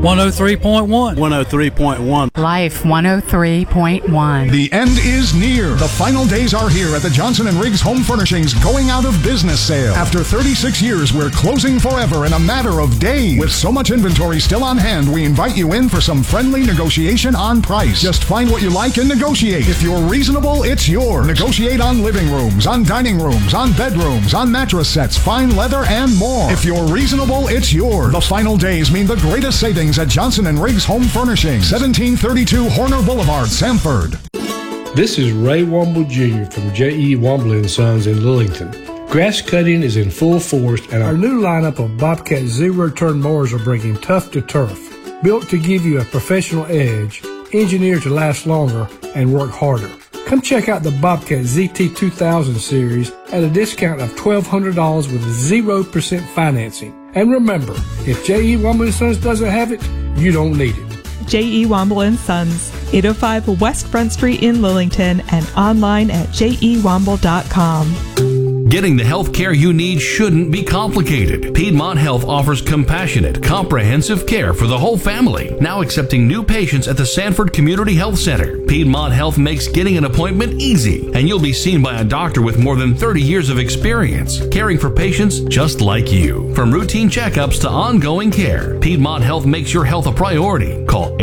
103.1. 103.1. Life 103.1. The end is near. The final days are here at the Johnson & Riggs Home Furnishings going out of business sale. After 36 years, we're closing forever in a matter of days. With so much inventory still on hand, we invite you in for some friendly negotiation on price. Just find what you like and negotiate. If you're reasonable, it's yours. Negotiate on living rooms, on dining rooms, on bedrooms, on mattress sets, fine leather, and more. If you're reasonable, it's yours. The final days mean the greatest savings at Johnson & Riggs Home Furnishings, 1732 Horner Boulevard, Sanford. This is Ray Womble Jr. from J.E. Womble & Sons in Lillington. Grass cutting is in full force, and our new lineup of Bobcat zero-turn mowers are bringing tough to turf. Built to give you a professional edge, engineered to last longer and work harder. Come check out the Bobcat ZT 2000 series at a discount of $1,200 with 0% financing. And remember, if J.E. Womble & Sons doesn't have it, you don't need it. J.E. Womble & Sons, 805 West Front Street in Lillington, and online at jewomble.com. Getting the health care you need shouldn't be complicated. Piedmont Health offers compassionate, comprehensive care for the whole family. Now accepting new patients at the Sanford Community Health Center. Piedmont Health makes getting an appointment easy, and you'll be seen by a doctor with more than 30 years of experience, caring for patients just like you. From routine checkups to ongoing care, Piedmont Health makes your health a priority. Call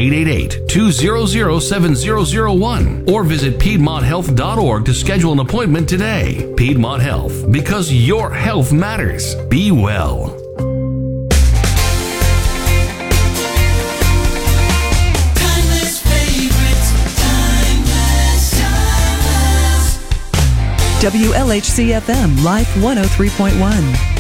888-200-7001 or visit PiedmontHealth.org to schedule an appointment today. Piedmont Health, because your health matters. Be well. Timeless favorites, timeless. WLHC FM, Life 103.1.